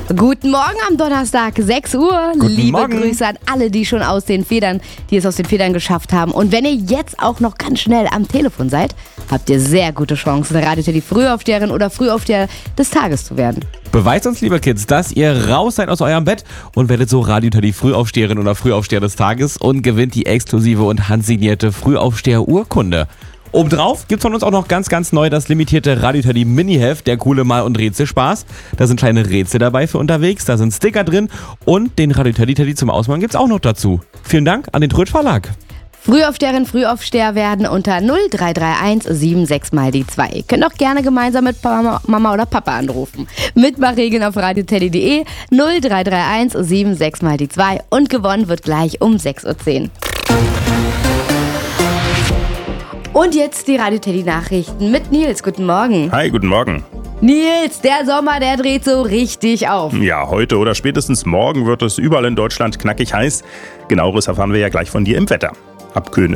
Guten Morgen am Donnerstag, 6 Uhr. Guten Liebe Morgen. Grüße an alle, die es aus den Federn geschafft haben. Und wenn ihr jetzt auch noch ganz schnell am Telefon seid, habt ihr sehr gute Chancen, Radio Teddy Frühaufsteherin oder Frühaufsteher des Tages zu werden. Beweist uns, liebe Kids, dass ihr raus seid aus eurem Bett und werdet so Radio Teddy Frühaufsteherin oder Frühaufsteher des Tages und gewinnt die exklusive und handsignierte Frühaufsteher-Urkunde. Obendrauf gibt's von uns auch noch ganz, ganz neu das limitierte Radio Teddy Mini-Heft, der coole Mal- und Rätselspaß. Da sind kleine Rätsel dabei für unterwegs, da sind Sticker drin und den Radio Teddy zum Ausmalen gibt's auch noch dazu. Vielen Dank an den Trötsch Verlag. Frühaufsteherin, Frühaufsteher werden unter 0331 76 mal die 2. Ihr könnt auch gerne gemeinsam mit Mama oder Papa anrufen. Mitmachregeln auf radioteddy.de 0331 76 mal die 2 und gewonnen wird gleich um 6.10 Uhr. Und jetzt die Radio Teddy Nachrichten mit Nils. Guten Morgen. Hi, guten Morgen. Nils, der Sommer, der dreht so richtig auf. Ja, heute oder spätestens morgen wird es überall in Deutschland knackig heiß. Genaueres erfahren wir ja gleich von dir im Wetter. Abkühlen